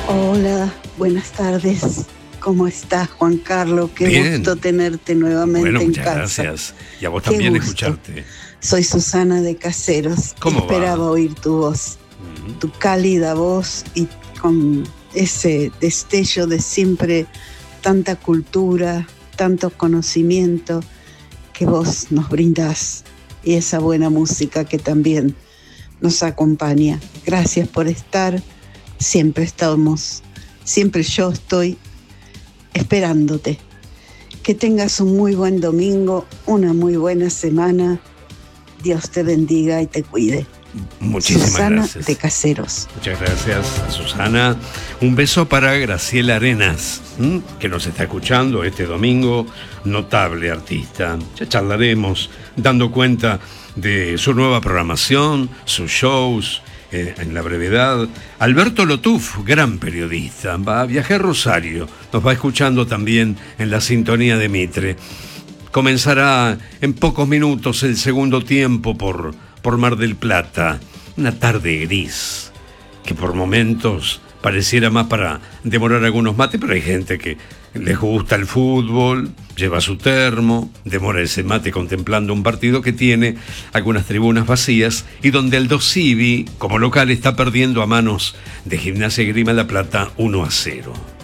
Hola, buenas tardes. ¿Cómo estás, Juan Carlos? Qué Bien. gusto tenerte nuevamente en Muchas casa. gracias. Y a vos Qué también gusto. escucharte. Soy Susana de Caseros. ¿Cómo va? Esperaba oír tu voz, tu cálida voz y con ese destello de siempre tanta cultura, tanto conocimiento que vos nos brindás y esa buena música que también nos acompaña. Gracias por estar. Siempre yo estoy esperándote. Que tengas un muy buen domingo, una muy buena semana. Dios te bendiga y te cuide. Muchísimas Susana gracias. de Caseros. Muchas gracias a Susana. Un beso para Graciela Arenas, que nos está escuchando este domingo. Notable artista. Ya charlaremos dando cuenta de su nueva programación, sus shows. En la brevedad, Alberto Lotuf, gran periodista, va a viajar a Rosario, nos va escuchando también en la sintonía de Mitre. Comenzará en pocos minutos el segundo tiempo por Mar del Plata, una tarde gris, que por momentos pareciera más para demorar algunos mates, pero hay gente que les gusta el fútbol, lleva su termo, demora ese mate contemplando un partido que tiene algunas tribunas vacías y donde el Civi, como local, está perdiendo a manos de Gimnasia y Esgrima La Plata 1-0.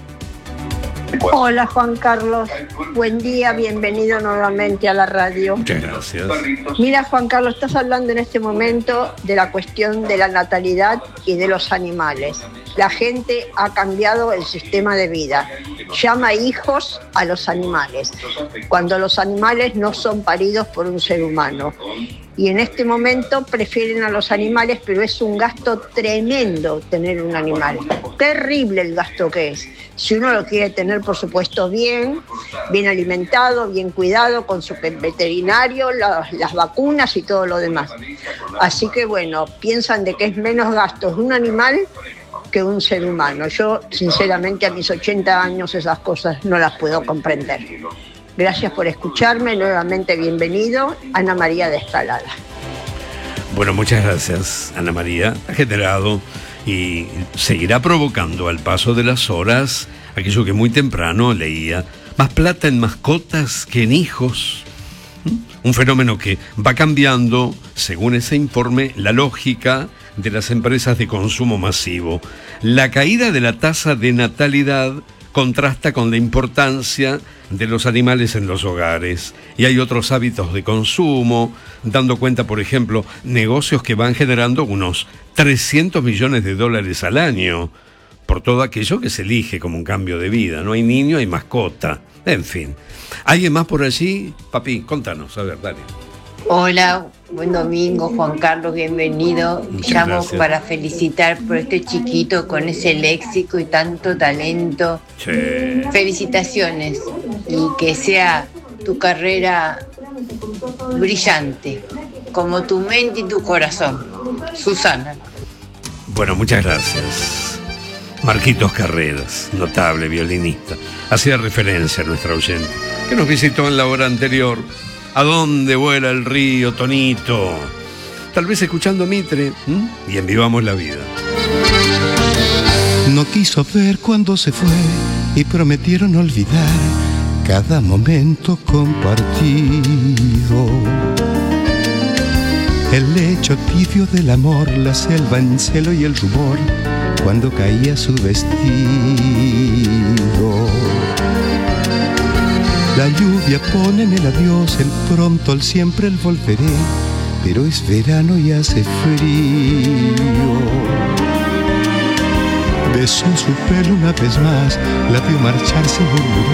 Hola Juan Carlos, buen día, bienvenido nuevamente a la radio. Muchas gracias. Mira Juan Carlos, estás hablando en este momento de la cuestión de la natalidad y de los animales. La gente ha cambiado el sistema de vida, llama hijos a los animales, cuando los animales no son paridos por un ser humano. Y en este momento prefieren a los animales, pero es un gasto tremendo tener un animal. Terrible el gasto que es. Si uno lo quiere tener, por supuesto, bien alimentado, bien cuidado, con su veterinario, las vacunas y todo lo demás. Así que bueno, piensan de que es menos gastos un animal que un ser humano. Yo, sinceramente, a mis 80 años esas cosas no las puedo comprender. Gracias por escucharme, nuevamente bienvenido, Ana María de Escalada. Bueno, muchas gracias, Ana María. Ha generado y seguirá provocando al paso de las horas aquello que muy temprano leía: más plata en mascotas que en hijos. Un fenómeno que va cambiando, según ese informe, la lógica de las empresas de consumo masivo. La caída de la tasa de natalidad contrasta con la importancia de los animales en los hogares. Y hay otros hábitos de consumo, dando cuenta, por ejemplo, negocios que van generando unos $300 millones al año, por todo aquello que se elige como un cambio de vida. No hay niño, hay mascota. En fin. ¿Alguien más por allí? Papi, contanos, a ver, dale. Hola, buen domingo, Juan Carlos, bienvenido. Muchas Llamo gracias. para felicitar por este chiquito con ese léxico y tanto talento. Sí. Felicitaciones y que sea tu carrera brillante, como tu mente y tu corazón. Susana. Bueno, muchas gracias. Marquitos Carreras, notable violinista, hacía referencia a nuestra oyente, que nos visitó en la hora anterior. ¿A dónde vuela el río, Tonito? Tal vez escuchando Mitre, y en Vivamos la Vida. No quiso ver cuando se fue y prometieron olvidar cada momento compartido. El lecho tibio del amor, la selva en celo y el rumor cuando caía su vestido. La lluvia pone en el adiós, el pronto, el siempre, el volveré, pero es verano y hace frío. Besó su pelo una vez más, la vio marcharse, murmuró,